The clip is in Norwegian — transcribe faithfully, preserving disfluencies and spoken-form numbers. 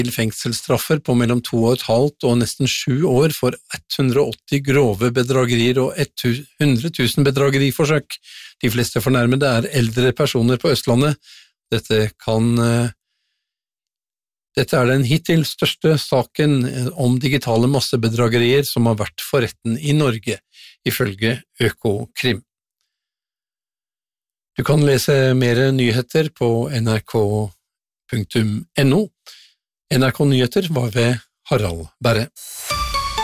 til fengselsstraffer på mellom to og et halvt og nesten sju år for hundre og åtti grove bedragerier og hundre tusen bedrageriforsøk. De fleste fornærmede er eldre personer på Østlandet. Dette kan... Dette er den hittil største saken om digitale massebedragerier som har vært for retten i Norge, ifølge Økokrim. Du kan lese mer nyheter på n r k punktum n o. N R K Nyheter var ved Harald Berre.